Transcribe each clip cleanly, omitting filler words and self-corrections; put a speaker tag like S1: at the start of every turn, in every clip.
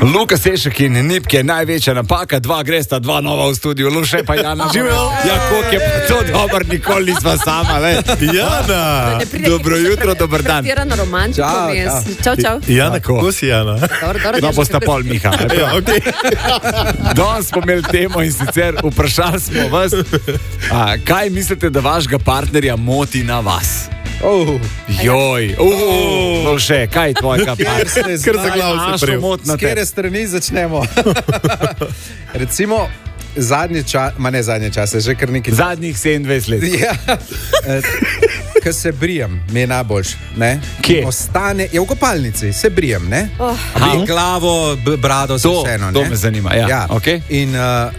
S1: Luka Sešek in Nipke je največja napaka, gresta dva nova v studiu, Luše pa Jana. Ja, koliko je pa to dobro, nikoli nisva sama, le.
S2: Jana!
S1: Dobro jutro, dober dan.
S3: Pretirano romantiko vmes. Čau.
S2: Jana, kako si, Jana?
S3: Dobro,
S1: bosta pol Miha.
S2: Ja, okej.
S1: Danes smo imeli temo in sicer vprašali smo vas, kaj mislite, da vašega partnerja moti na vas? Joj, Luše, kaj je tvojega partnerja?
S2: Ker za glav se prijel.
S4: S kere strani začnemo? Recimo, zadnji čas, že kar nekaj.
S1: Zadnjih 27 let.
S4: Ja, ko se brijem, mi je najboljš, ne?
S1: Kje?
S4: Ostane, v kopalnici, se brijem, ne? Glavo, brado, vseeno, ne?
S1: To me zanima, ja. Okay.
S4: In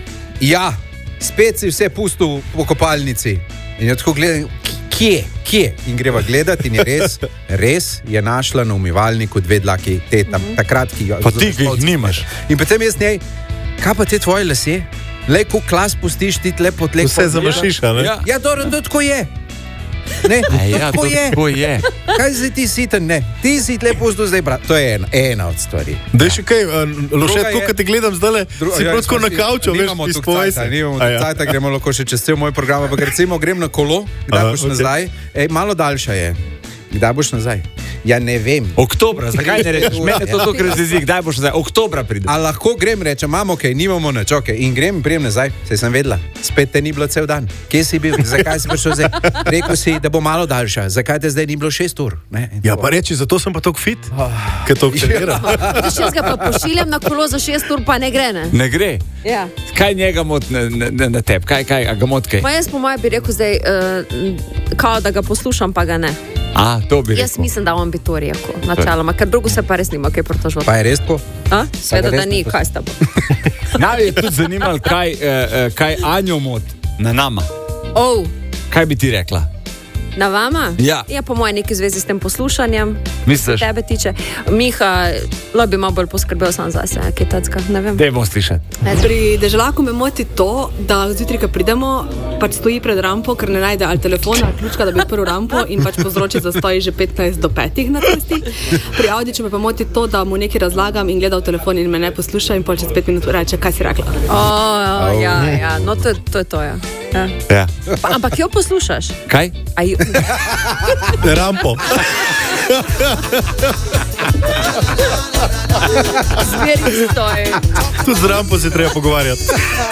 S4: spet si vse pustil v kopalnici. In jo tako gledam, kje? In greva gledati in je res je našla na umivalniku 2 dlaki teta, takrat, ki jo...
S1: Pa ti jih nimaš.
S4: In potem jaz njej, kaj pa te tvoje lasje? Lej, ko klas pustiš, ti lepo tleko.
S2: Vse zamašiš, ne?
S4: Ja, dobro, to tako je. Ne,
S1: tako je.
S4: Kaj zdaj ti siten, ne? Ti si lepo pustil zdaj, brat. To je ena od stvari.
S2: Da je še kaj, Luše, tako, ko te gledam zdale, si protko na kavču, veš, izpovej se.
S4: Nimamo tu cajta, gremo lahko še čez cel moj program, ampak recimo grem na kolo, kdaj boš nazaj, malo daljša je. Kdaj boš nazaj? Ja, ne vem.
S1: Oktobra, zakaj ne rečeš? Mene to tukaj razjezi, kdaj boš nazaj? Oktobra pride.
S4: A lahko grem, rečem, imamo kaj, nimamo nič, okej. In grem, prijem nazaj, saj sem vedela. Spet te ni bilo cel dan. Kje si bil? Zakaj si prišel zdaj? Rekel si, da bo malo daljša. Zakaj te zdaj ni bilo 6 ur?
S2: Ja, pa reči, zato sem pa tok fit, ker to akcelera.
S3: Jaz ga pa pošiljam na kolo za 6 ur, pa ne gre, ne?
S1: Ne gre?
S3: Ja.
S1: Kaj njega mot na teb? Kaj, a ga mot kaj?
S3: Pa jaz po moje bi rekel zdaj, kao da ga poslušam, pa ga ne.
S1: To bi rekel.
S3: Jaz mislim, da on bi to rekel, načeloma, ker drugo se pa res nima kaj pritoževati.
S4: Pa je res tako?
S3: Sveda, da ni, kaj sta bo.
S1: Naj je tudi zanimalo, kaj Anjo mot na nama. Kaj bi ti rekla?
S3: Na vama?
S1: Ja.
S3: Ja, po moje nekaj zvezi s tem poslušanjem.
S1: Misliš?
S3: Tebe tiče. Miha, bi malo bolj poskrbel sam zase, kaj tacka, ne vem.
S1: Dej bom slišati.
S5: Pri deželaku me moti to, da zjutraj, ko pridemo, pač stoji pred rampo, ker ne najde ali telefona, ali ključka, da bi odprl rampo in pač povzroči zastoj že 15 do 5 na cesti. Pri Audiču me pa moti to, da mu nekaj razlagam in gleda v telefon in me ne posluša in pol čez 5 minut reče, kaj si rekla.
S3: Ja, no to je to, ja.
S1: Ja.
S3: Ampak jo poslušaš?
S1: Kaj?
S2: Rampo.
S3: Zmeri stoj.
S2: Tudi z rampo se treba pogovarjati.